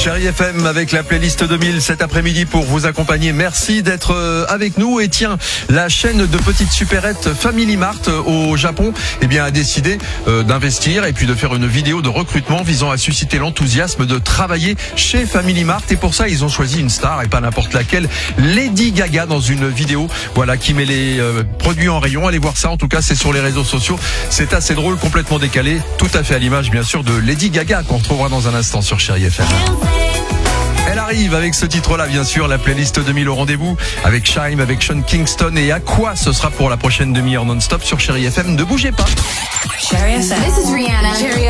Chérie FM avec la playlist 2000 cet après-midi pour vous accompagner. Merci d'être avec nous. Et tiens, la chaîne de petites supérettes Family Mart au Japon, a décidé d'investir et puis de faire une vidéo de recrutement visant à susciter l'enthousiasme de travailler chez Family Mart. Et pour ça, ils ont choisi une star et pas n'importe laquelle, Lady Gaga, dans une vidéo, qui met les produits en rayon. Allez voir ça. En tout cas, c'est sur les réseaux sociaux. C'est assez drôle, complètement décalé, tout à fait à l'image, bien sûr, de Lady Gaga qu'on retrouvera dans un instant sur Chérie FM. Elle arrive avec ce titre-là, bien sûr, la playlist 2000 au rendez-vous avec Shime, avec Sean Kingston et à quoi ce sera pour la prochaine demi-heure non-stop sur Chérie FM. Ne bougez pas. Chérie FM. This is Rihanna.